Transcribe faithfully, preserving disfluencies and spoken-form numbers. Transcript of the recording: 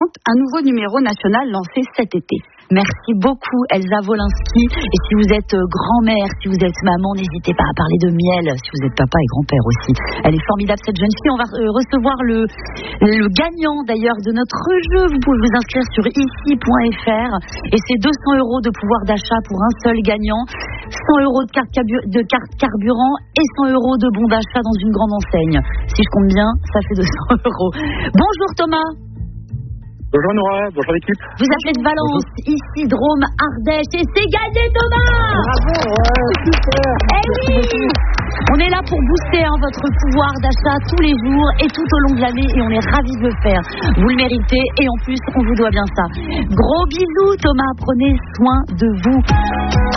présente un nouveau numéro national lancé cet été. Merci beaucoup Elsa Wolinski. Et si vous êtes grand-mère, si vous êtes maman, n'hésitez pas à parler de miel. Si vous êtes papa et grand-père aussi. Elle est formidable cette jeune fille. On va recevoir le, le gagnant d'ailleurs de notre jeu. Vous pouvez vous inscrire sur ici point f r et c'est deux cents euros de pouvoir d'achat pour un seul gagnant. cent euros de carte, de carte carburant et cent euros de bon d'achat dans une grande enseigne. Si je compte bien, ça fait deux cents euros. Bonjour Thomas. Bonjour Nora, bonjour l'équipe. Vous appelez de Valence, bonjour. Ici Drôme, Ardèche, et c'est gagné Thomas. Bravo, ouais, super. Eh oui. On est là pour booster hein, votre pouvoir d'achat tous les jours et tout au long de l'année et on est ravis de le faire. Vous le méritez et en plus on vous doit bien ça. Gros bisous Thomas, prenez soin de vous.